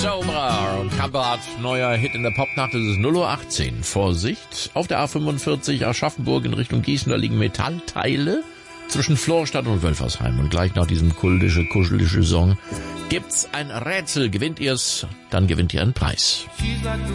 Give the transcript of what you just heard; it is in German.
Sombra und Kampert, neuer Hit in der Popnacht, es ist 0:18 Uhr. Vorsicht, auf der A45 Aschaffenburg in Richtung Gießen, da liegen Metallteile zwischen Florstadt und Wölfersheim. Und gleich nach diesem kuschelige Song gibt's ein Rätsel. Gewinnt ihr's, dann gewinnt ihr einen Preis.